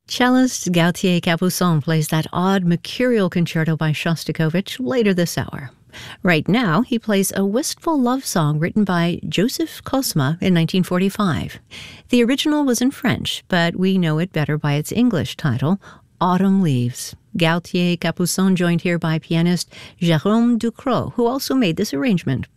Cellist Gautier Capuçon plays that odd mercurial concerto by Shostakovich later this hour. Right now, he plays a wistful love song written by Joseph Kosma in 1945. The original was in French, but we know it better by its English title, Autumn Leaves. Gautier Capuçon joined here by pianist Jérôme Ducrot, who also made this arrangement